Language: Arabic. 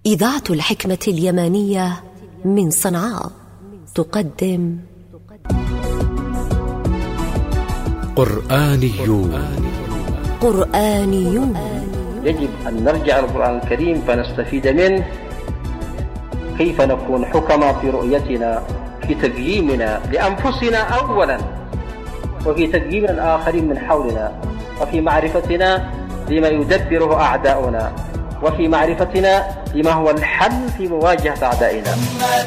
إذاعة الحكمة اليمانية من صنعاء تقدم قرآنيون. يجب أن نرجع القرآن الكريم فنستفيد منه، كيف نكون حكما في رؤيتنا، في تقييمنا لأنفسنا أولا، وفي تقييم الآخرين من حولنا، وفي معرفتنا لما يدبره أعداؤنا، وفي معرفتنا لما هو الحل في مواجهة أعدائنا.